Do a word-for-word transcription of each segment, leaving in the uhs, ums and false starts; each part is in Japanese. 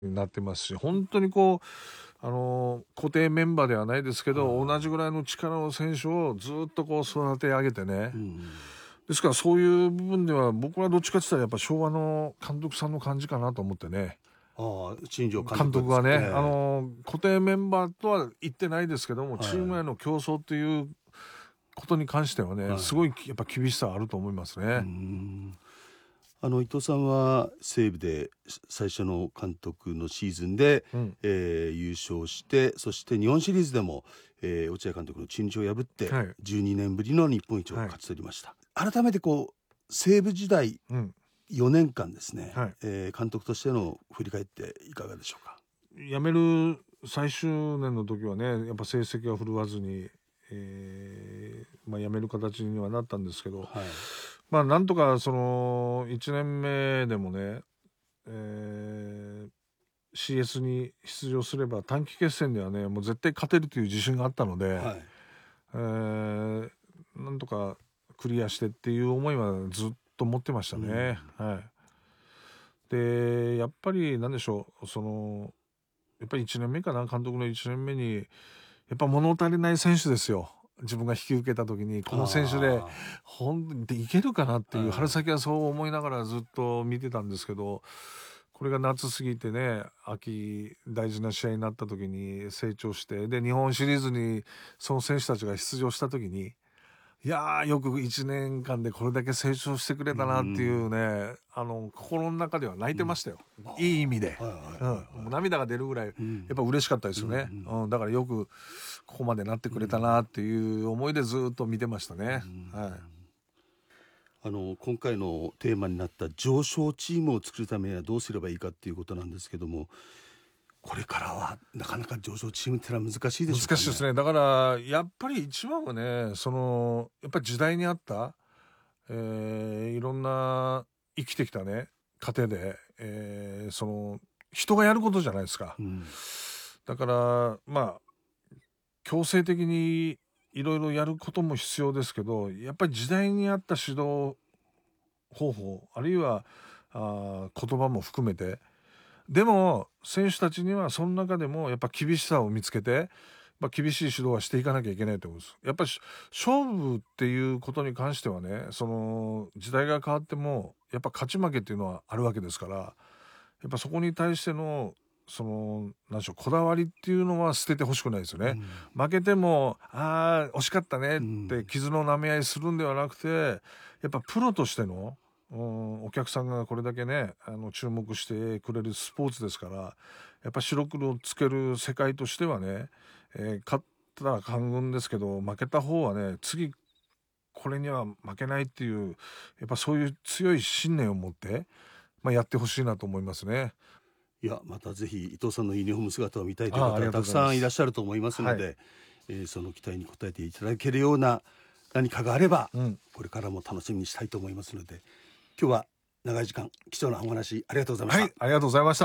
になってますし、本当にこうあの固定メンバーではないですけど、同じぐらいの力の選手をずっとこう育て上げてね、うん、ですからそういう部分では僕はどっちかって言ったらやっぱ昭和の監督さんの感じかなと思ってね。 ああ、新庄監督、 監督はね、えー、あの固定メンバーとは言ってないですけども、はい、チームへの競争ということに関してはね、はい、すごいやっぱ厳しさあると思いますね。うーん、あの伊藤さんは西武で最初の監督のシーズンで、うんえー、優勝して、そして日本シリーズでも、えー、落合監督の中日を破って、はい、じゅうにねんぶりの日本一を勝ち取りました、はい、改めてこう西武時代、うんよねんかんですね、はいえー、監督としての振り返っていかがでしょうか。 辞める最終年の時はね、やっぱ成績が振るわずに、えーまあ、辞める形にはなったんですけど、はいまあ、なんとかそのいちねんめでもね、えー、シーエス に出場すれば短期決戦ではねもう絶対勝てるという自信があったので、はいえー、なんとかクリアしてっていう思いはずっと持ってましたね、うんはい、でやっぱりなんでしょう、そのやっぱりいちねんめかな、監督のいちねんめにやっぱ物足りない選手ですよ。自分が引き受けた時にこの選手で本当にいけるかなっていう春先はそう思いながらずっと見てたんですけど、これが夏過ぎてね、秋大事な試合になった時に成長して、で日本シリーズにその選手たちが出場した時に、いやーよくいちねんかんでこれだけ成長してくれたなっていうね、うん、あの心の中では泣いてましたよ、うん、いい意味で、うん、涙が出るぐらいやっぱ嬉しかったですよね、うんうん、だからよくここまでなってくれたなっていう思いでずっと見てましたね、うんはい、 あの今回のテーマになった上昇チームを作るためにはどうすればいいかっていうことなんですけども、これからはなかなか上昇チームってのは難しいでしょうかね。 難しいですね。だからやっぱり一番はね、そのやっぱり時代に合った、えー、いろんな生きてきたね過程で、えー、その人がやることじゃないですか、うん、だからまあ強制的にいろいろやることも必要ですけど、やっぱり時代に合った指導方法あるいはあ言葉も含めて、でも選手たちにはその中でもやっぱ厳しさを見つけて、まあ、厳しい指導はしていかなきゃいけないと思うんです。やっぱり勝負っていうことに関してはね、その時代が変わってもやっぱ勝ち負けっていうのはあるわけですから、やっぱそこに対してのその何でしょう、こだわりっていうのは捨ててほしくないですよね、うん、負けてもああ惜しかったねって傷の舐め合いするんではなくて、やっぱプロとしてのうん、お客さんがこれだけねあの注目してくれるスポーツですから、やっぱ白黒つける世界としてはね、えー、勝ったら官軍ですけど負けた方はね次これには負けないっていうやっぱそういう強い信念を持って、まあ、やってほしいなと思いますね。 いやまたぜひ伊藤さんのユニフォーム姿を見たいという方はたくさんいらっしゃると思いますので、はいえー、その期待に応えていただけるような何かがあれば、うん、これからも楽しみにしたいと思いますので、今日は長い時間貴重なお話ありがとうございました。はい、 ありがとうございました。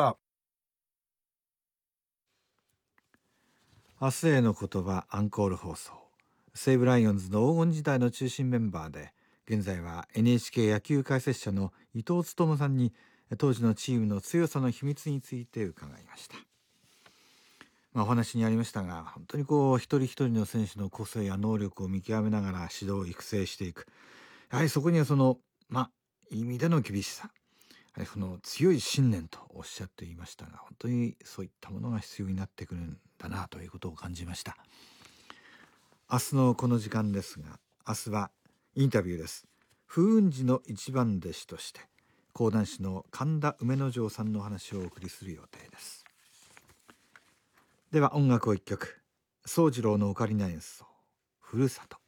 明日への言葉アンコール放送、西武ライオンズの黄金時代の中心メンバーで現在は エヌエイチケー 野球解説者の伊藤勉さんに当時のチームの強さの秘密について伺いました。まあ、お話にありましたが、本当にこう一人一人の選手の個性や能力を見極めながら指導を育成していく、やはりそこにはそのまあ意味での厳しさ、その強い信念とおっしゃっていましたが、本当にそういったものが必要になってくるんだなということを感じました。明日のこの時間ですが、明日はインタビューです。風雲児の一番弟子として講談師の神田梅之丞さんの話をお送りする予定です。では音楽を一曲、宗次郎のオカリナ演奏、ふるさと。